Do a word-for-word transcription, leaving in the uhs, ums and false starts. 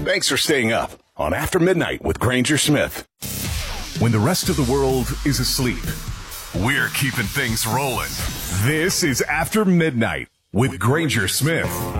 Thanks for staying up on After Midnight with Granger Smith. When the rest of the world is asleep, we're keeping things rolling. This is After Midnight with Granger Smith.